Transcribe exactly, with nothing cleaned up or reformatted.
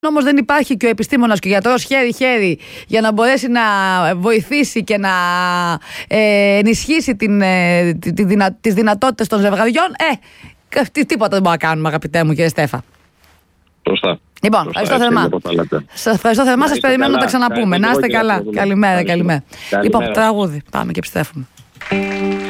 Όμως δεν υπάρχει και ο επιστήμονας και ο γιατρός χέρι-χέρι για να μπορέσει να βοηθήσει και να ε, ενισχύσει την, ε, τη, τη δυνα, τις δυνατότητες των ζευγαριών, ε, τι, τίποτα δεν μπορούμε να κάνουμε, αγαπητέ μου κύριε Στέφα. Σωστά. Λοιπόν, ευχαριστώ θερμά. Σας ευχαριστώ θερμά, σας περιμένω να τα ξαναπούμε. Να είστε καλά. Καλημέρα, καλημέρα. Λοιπόν, τραγούδι. Πάμε και επιστρέφουμε.